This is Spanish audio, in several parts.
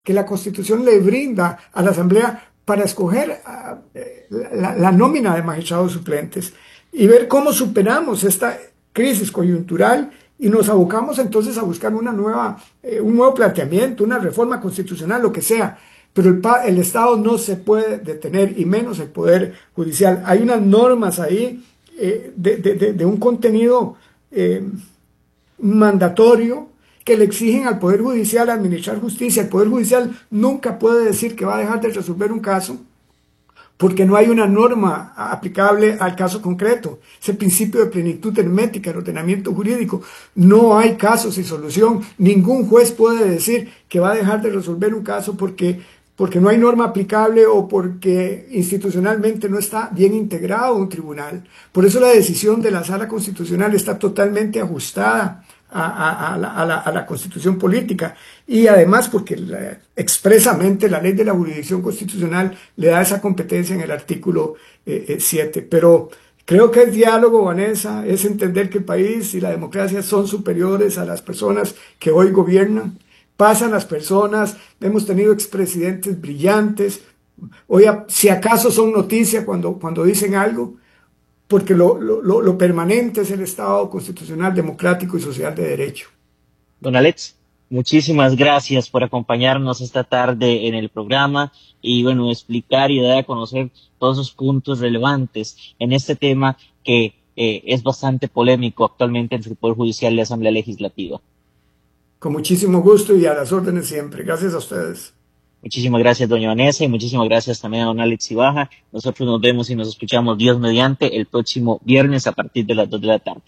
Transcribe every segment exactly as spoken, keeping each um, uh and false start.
que la Constitución le brinda a la Asamblea para escoger uh, la, la nómina de magistrados suplentes y ver cómo superamos esta crisis coyuntural y nos abocamos entonces a buscar una nueva, eh, un nuevo planteamiento, una reforma constitucional, lo que sea. Pero el, el Estado no se puede detener, y menos el Poder Judicial. Hay unas normas ahí eh, de, de, de, de un contenido eh, mandatorio que le exigen al Poder Judicial administrar justicia. El Poder Judicial nunca puede decir que va a dejar de resolver un caso porque no hay una norma aplicable al caso concreto. Ese principio de plenitud hermética, el ordenamiento jurídico. No hay caso sin solución. Ningún juez puede decir que va a dejar de resolver un caso porque, porque no hay norma aplicable o porque institucionalmente no está bien integrado un tribunal. Por eso la decisión de la Sala Constitucional está totalmente ajustada A, a, a, la, a, la, a la Constitución política, y además porque la, expresamente la ley de la jurisdicción constitucional le da esa competencia en el artículo siete. Eh, Pero creo que es diálogo, Vanessa, es entender que el país y la democracia son superiores a las personas que hoy gobiernan. Pasan las personas, hemos tenido expresidentes brillantes, hoy si acaso son noticia cuando, cuando dicen algo, porque lo, lo, lo permanente es el Estado constitucional, democrático y social de derecho. Don Alex, muchísimas gracias por acompañarnos esta tarde en el programa y, bueno, explicar y dar a conocer todos esos puntos relevantes en este tema que eh, es bastante polémico actualmente entre el Poder Judicial y la Asamblea Legislativa. Con muchísimo gusto y a las órdenes siempre. Gracias a ustedes. Muchísimas gracias, doña Vanessa, y muchísimas gracias también a don Alex Ibaja. Nosotros nos vemos y nos escuchamos, Dios mediante, el próximo viernes a partir de las dos de la tarde.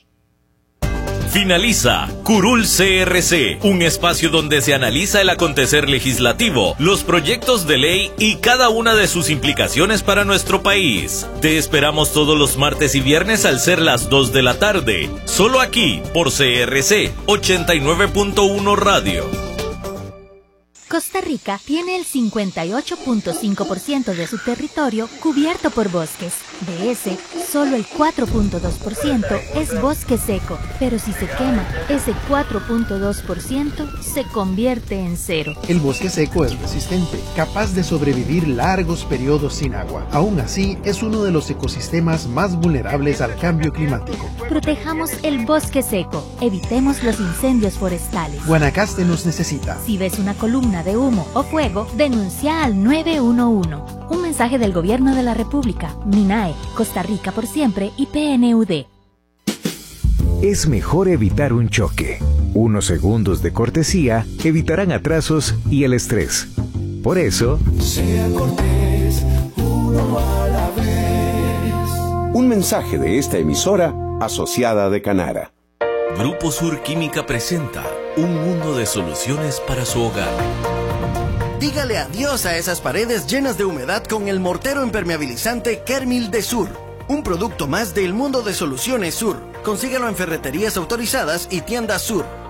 Finaliza Curul C R C, un espacio donde se analiza el acontecer legislativo, los proyectos de ley y cada una de sus implicaciones para nuestro país. Te esperamos todos los martes y viernes al ser las dos de la tarde, solo aquí por C R C ochenta y nueve punto uno Radio. Costa Rica tiene el cincuenta y ocho punto cinco por ciento de su territorio cubierto por bosques. De ese, solo el cuatro punto dos por ciento es bosque seco, pero si se quema, ese cuatro punto dos por ciento se convierte en cero. El bosque seco es resistente, capaz de sobrevivir largos periodos sin agua. Aún así, es uno de los ecosistemas más vulnerables al cambio climático. Protejamos el bosque seco, evitemos los incendios forestales. Guanacaste nos necesita. Si ves una columna de humo o fuego, denuncia al nueve uno uno. Un mensaje del Gobierno de la República, MINAE, Costa Rica por siempre y P N U D. Es mejor evitar un choque. Unos segundos de cortesía evitarán atrasos y el estrés. Por eso, sea cortés, uno a la vez. Un mensaje de esta emisora asociada de Canara. Grupo Sur Química presenta un mundo de soluciones para su hogar. Dígale adiós a esas paredes llenas de humedad con el mortero impermeabilizante Kermil de Sur. Un producto más del mundo de soluciones Sur. Consíguelo en ferreterías autorizadas y tiendas Sur.